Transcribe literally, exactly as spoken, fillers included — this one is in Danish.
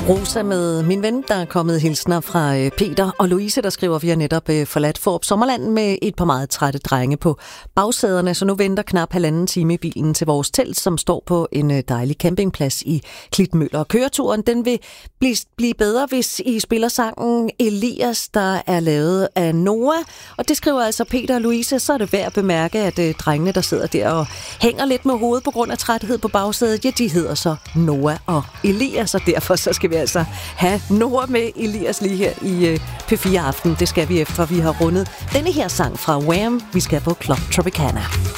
Rosa med Min Ven, der er kommet hilsner fra Peter og Louise, der skriver, vi har netop forladt Fårup Sommerland med et par meget trætte drenge på bagsæderne, så nu venter knap halvanden time i bilen til vores telt, som står på en dejlig campingplads i Klitmøller. Og køreturen, den vil blive, blive bedre, hvis I spiller sangen Elias, der er lavet af Noah. Og det skriver altså Peter og Louise, så er det værd at bemærke, at drengene, der sidder der og hænger lidt med hovedet på grund af træthed på bagsædet, ja, de hedder så Noah og Elias, og derfor så skal vi altså have Noah med Elias lige her i P fire Aften. Det skal vi efter, vi har rundet denne her sang fra Wham. Vi skal på Club Tropicana.